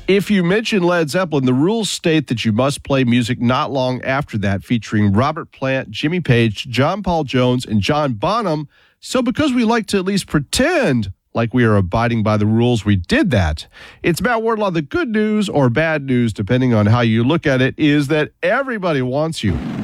If you mention Led Zeppelin, the rules state that you must play music not long after that featuring Robert Plant, Jimmy Page, John Paul Jones, and John Bonham. So because we like to at least pretend like we are abiding by the rules, we did that. It's Matt Wardlaw. The good news or bad news, depending on how you look at it, is that everybody wants you.